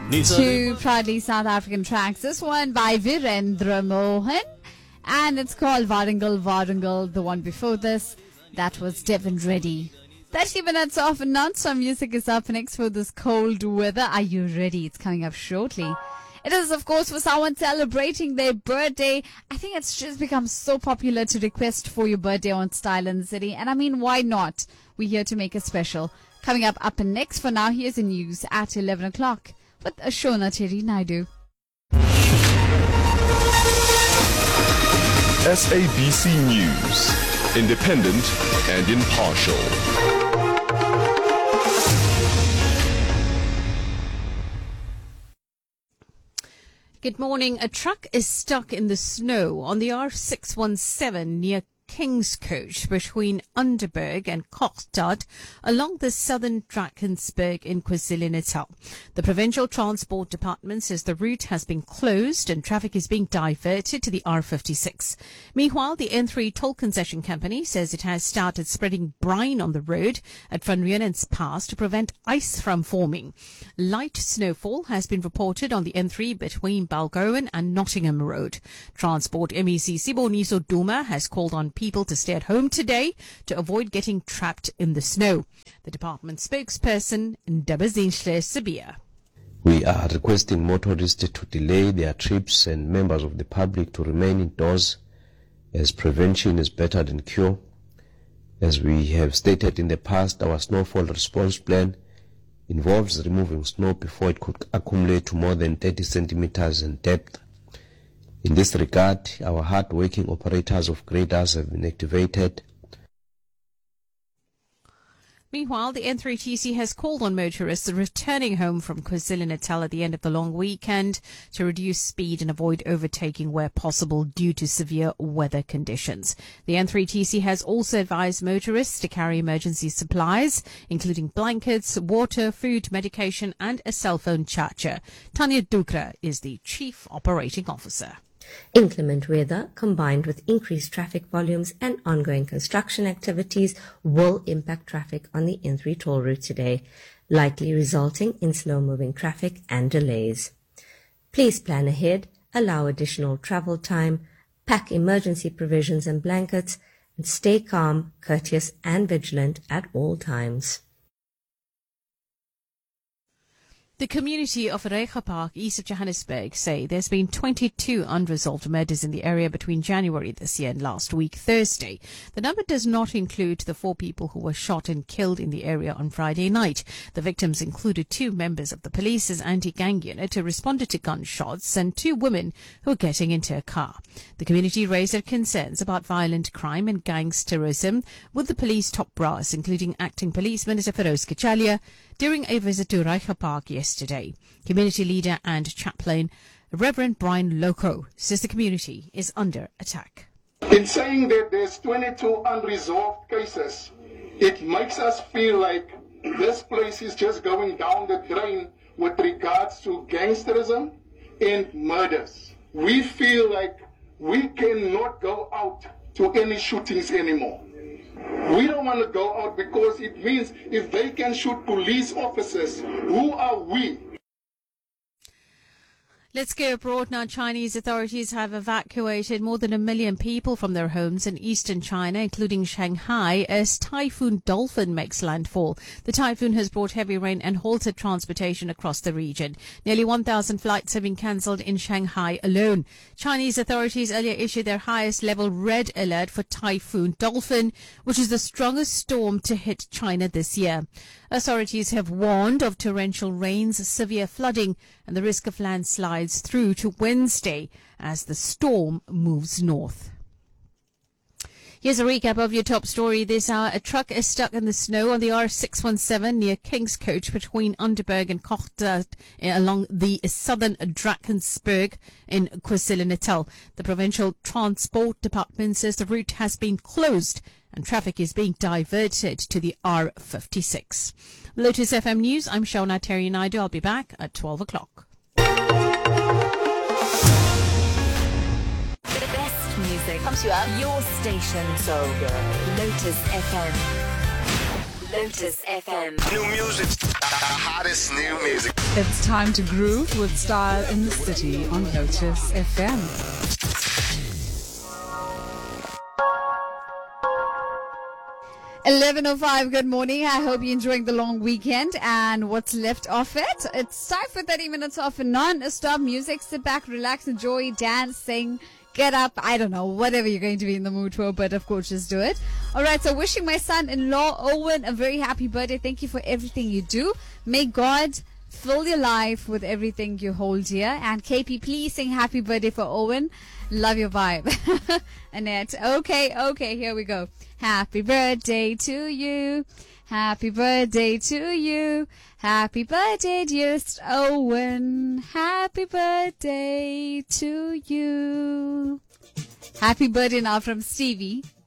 Two proudly South African tracks. This one by Virendra Mohan, and it's called Varangal Varangal. The one before this, that was Devin Reddy. 30 minutes of non-stop music is up next for this cold weather. Are you ready? It's coming up shortly. It is, of course, for someone celebrating their birthday. I think it's just become so popular to request for your birthday on Style in the City. And I mean, why not? We're here to make it special. Coming up and next for now, here's the news at 11 o'clock with Ashona Terry Naidu. SABC News. Independent and impartial. Good morning. A truck is stuck in the snow on the R617 near Kingscoach between Underberg and Kokstad along the southern Drakensberg in KwaZulu-Natal. The Provincial Transport Department says the route has been closed and traffic is being diverted to the R56. Meanwhile, the N3 Toll Concession Company says it has started spreading brine on the road at Van Riemen's Pass to prevent ice from forming. Light snowfall has been reported on the N3 between Balgowan and Nottingham Road. Transport MEC Siboniso Duma has called on people to stay at home today to avoid getting trapped in the snow. The department spokesperson, Ndabazinhle Sibia. We are requesting motorists to delay their trips and members of the public to remain indoors, as prevention is better than cure. As we have stated in the past, our snowfall response plan involves removing snow before it could accumulate to more than 30 centimeters in depth. In this regard, our hard-working operators of graders have been activated. Meanwhile, the N3TC has called on motorists returning home from KwaZulu-Natal at the end of the long weekend to reduce speed and avoid overtaking where possible due to severe weather conditions. The N3TC has also advised motorists to carry emergency supplies, including blankets, water, food, medication, and a cell phone charger. Tanya Dukra is the Chief Operating Officer. Inclement weather combined with increased traffic volumes and ongoing construction activities will impact traffic on the N3 toll route today, likely resulting in slow-moving traffic and delays. Please plan ahead, allow additional travel time, pack emergency provisions and blankets, and stay calm, courteous and vigilant at all times. The community of Reiger Park, east of Johannesburg, say there's been 22 unresolved murders in the area between January this year and last week, Thursday. The number does not include the 4 people who were shot and killed in the area on Friday night. The victims included 2 members of the police's anti-gang unit who responded to gunshots and 2 women who were getting into a car. The community raised their concerns about violent crime and gangsterism with the police top brass, including acting police minister Feroz Kachalia, during a visit to Reiger Park yesterday. Community leader and chaplain Reverend Brian Loco says the community is under attack. In saying that there's 22 unresolved cases, it makes us feel like this place is just going down the drain with regards to gangsterism and murders. We feel like we cannot go out to any shootings anymore. We don't want to go out because it means if they can shoot police officers, who are we? Let's go abroad now. Chinese authorities have evacuated more than 1 million people from their homes in eastern China, including Shanghai, as Typhoon Dolphin makes landfall. The typhoon has brought heavy rain and halted transportation across the region. Nearly 1,000 flights have been cancelled in Shanghai alone. Chinese authorities earlier issued their highest level red alert for Typhoon Dolphin, which is the strongest storm to hit China this year. Authorities have warned of torrential rains, severe flooding, and the risk of landslides through to Wednesday as the storm moves north. Here's a recap of your top story this hour. A truck is stuck in the snow on the R617 near Kingscoach between Underberg and Kokstad along the southern Drakensberg in KwaZulu-Natal. The Provincial Transport Department says the route has been closed and traffic is being diverted to the R56. Lotus FM News, I'm Shona Terry Naidu. I'll be back at 12 o'clock. Best music comes to your station. So good. Lotus FM. Lotus FM. New music. The hottest new music. It's time to groove with Style in the City on Lotus FM. $11:05. Good morning. I hope you're enjoying the long weekend and what's left of it. It's time for 30 minutes of non-stop music. Sit back, relax, enjoy, dance, sing, get up. I don't know, whatever you're going to be in the mood for, but of course, just do it. All right. So, wishing my son-in-law Owen a very happy birthday. Thank you for everything you do. May God fill your life with everything you hold dear. And KP, please sing happy birthday for Owen. Love your vibe. Annette. Okay, here we go. Happy birthday to you. Happy birthday to you. Happy birthday, dearest Owen. Happy birthday to you. Happy birthday now from Stevie.